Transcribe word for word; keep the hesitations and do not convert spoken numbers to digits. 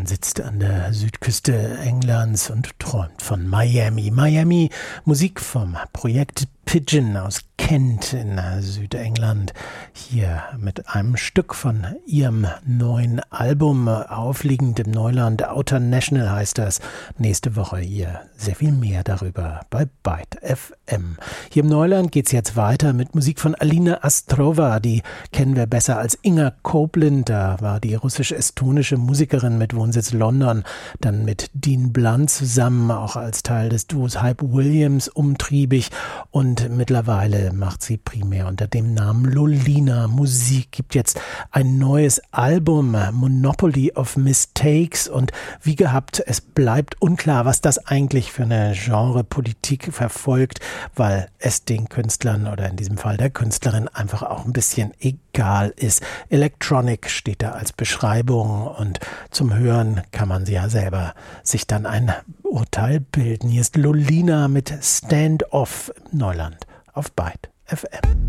Man sitzt an der Südküste Englands und träumt von Miami. Miami, Musik vom Projekt Pigeon aus Kent in Südengland. Hier mit einem Stück von ihrem neuen Album, aufliegend im Neuland. Outer National heißt das. Nächste Woche hier sehr viel mehr darüber bei Byte F M. Hier im Neuland geht's jetzt weiter mit Musik von Alina Astrova. Die kennen wir besser als Inga Copeland. Da war die russisch-estonische Musikerin mit Wohnsitz London. Dann mit Dean Blunt zusammen, auch als Teil des Duos Hype Williams umtriebig. Und mittlerweile macht sie primär unter dem Namen Lolina Musik. Gibt jetzt ein neues Album, Monopoly of Mistakes, und wie gehabt, es bleibt unklar, was das eigentlich für eine Genrepolitik verfolgt, weil es den Künstlern oder in diesem Fall der Künstlerin einfach auch ein bisschen egal ist. Electronic steht da als Beschreibung, und zum Hören kann man sie ja selber sich dann ein Urteil bilden. Hier ist Lolina mit Stand Off Neuland auf Byte F M.